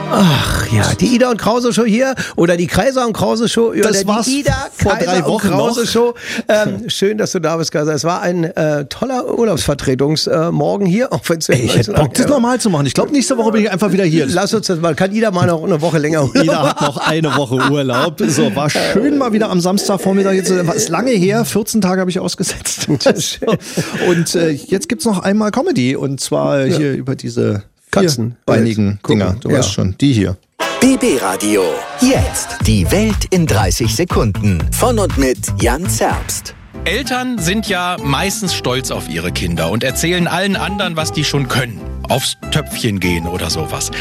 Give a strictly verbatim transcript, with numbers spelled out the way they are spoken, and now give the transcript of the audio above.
Ach ja, die Ida und Krause Show hier oder die Kaiser und Krause Show oder das war's die Ida, vor Kaiser drei Wochen und Krause noch. Show. Ähm, schön, dass du da bist, Kaiser. Es war ein äh, toller Urlaubsvertretungsmorgen äh, hier. Auch wenn's Ey, ich hätte Bock, das normal zu machen. Ich glaube, nächste Woche bin ich einfach wieder hier. Lass uns das mal. Kann Ida mal noch eine Woche länger Urlaub? Ida hat noch eine Woche Urlaub. So, war schön mal wieder am Samstagvormittag. Jetzt ist lange her. vierzehn Tage habe ich ausgesetzt. So. Und äh, jetzt gibt's noch einmal Comedy. Und zwar ja. hier über diese vierbeinigen Dinger. Du ja. weißt schon, die hier. B B Radio. Jetzt die Welt in dreißig Sekunden. Von und mit Jan Zerbst. Eltern sind ja meistens stolz auf ihre Kinder und erzählen allen anderen, was die schon können. Aufs Töpfchen gehen oder sowas.